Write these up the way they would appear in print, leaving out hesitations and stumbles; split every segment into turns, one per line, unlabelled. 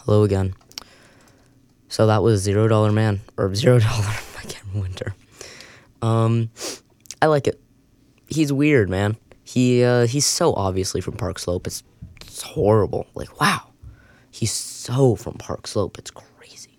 Hello again. So that was $0 Man, or $0 Winter. I like it. He's weird, man. He's so obviously from Park Slope. It's horrible. Like, wow. He's so from Park Slope. It's crazy.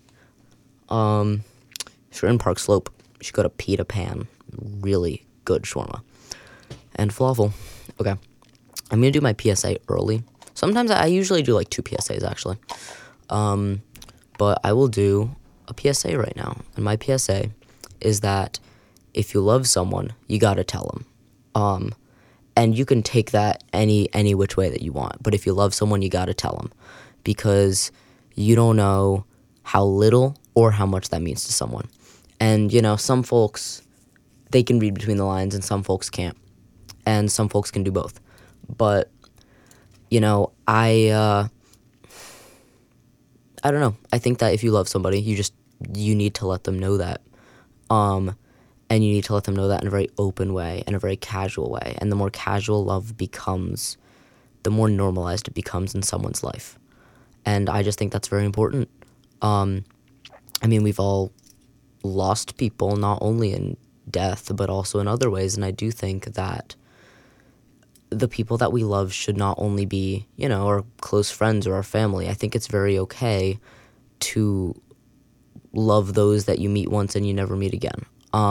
If you're in Park Slope, you should go to Pita Pan. Really good shawarma. And falafel. Okay. I'm going to do my PSA early. Sometimes I usually do like 2 PSAs, actually. But I will do a PSA right now. And my PSA is that if you love someone, you got to tell them. And you can take that any which way that you want. But if you love someone, you got to tell them. Because you don't know how little or how much that means to someone. And, some folks, they can read between the lines and some folks can't. And some folks can do both. But, I don't know. I think that if you love somebody, you need to let them know that. And you need to let them know that in a very open way, in a very casual way. And the more casual love becomes, the more normalized it becomes in someone's life. And I just think that's very important. We've all lost people, not only in death, but also in other ways. And I do think that the people that we love should not only be, our close friends or our family. I think it's very okay to love those that you meet once and you never meet again.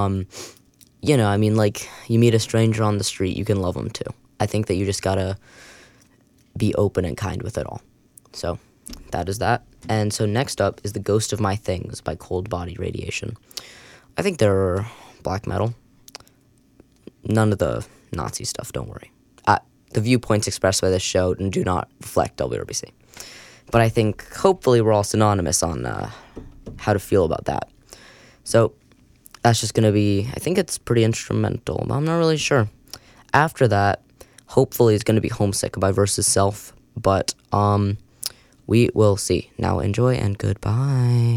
You meet a stranger on the street, you can love them too. I think that you just gotta be open and kind with it all. So that is that. And so next up is The Ghost of My Things by Cold Body Radiation. I think they're black metal. None of the Nazi stuff, don't worry. The viewpoints expressed by this show do not reflect WRBC. But I think hopefully we're all synonymous on how to feel about that. So that's just going to be, I think it's pretty instrumental, but I'm not really sure. After that, hopefully it's going to be Homesick by Versus Self, but we will see. Now enjoy and goodbye.